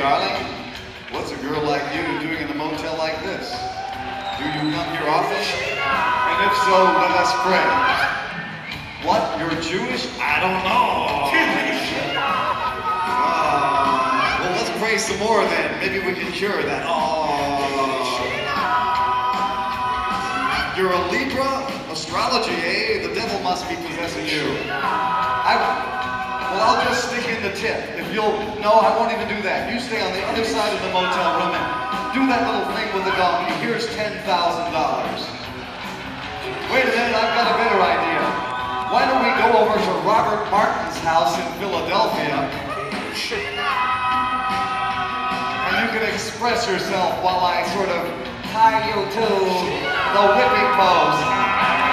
darling, what's a girl like you doing in a motel like this? Do you come here often? And if so, let us pray. What, you're Jewish? I don't know. Well, let's pray some more then. Maybe we can cure that. You're a Libra? Astrology, eh? The devil must be possessing you. Well, I'll just stick in the tip. If you'll... No, I won't even do that. You stay on the other side of the motel room and do that little thing with the donkey. Here's $10,000. Wait a minute, I've got a better idea. Why don't we go over to Robert Martin's house in Philadelphia and you can express yourself while I sort of tie you to the whipping post.